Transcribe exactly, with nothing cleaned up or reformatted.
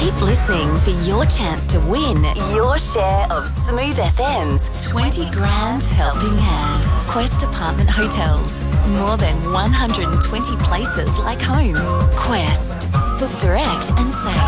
Keep listening for your chance to win your share of Smooth F M's twenty grand helping hand. Quest Apartment Hotels. More than one hundred twenty places like home. Quest. Book direct and save.